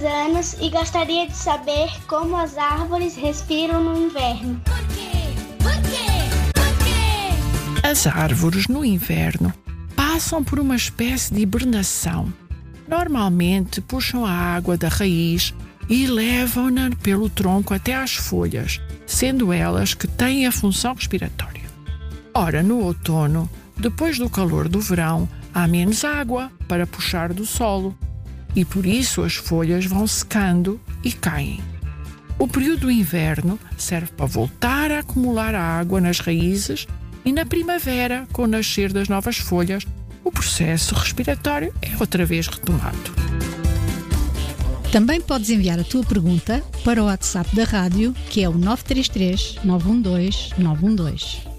anos e gostaria de saber como as árvores respiram no inverno. Por quê? As árvores no inverno passam por uma espécie de hibernação. Normalmente puxam a água da raiz e levam-na pelo tronco até às folhas, sendo elas que têm a função respiratória. Ora, no outono, depois do calor do verão, há menos água para puxar do solo e por isso as folhas vão secando e caem. O período do inverno serve para voltar a acumular a água nas raízes e na primavera, com o nascer das novas folhas, o processo respiratório é outra vez retomado. Também podes enviar a tua pergunta para o WhatsApp da rádio, que é o 933 912 912.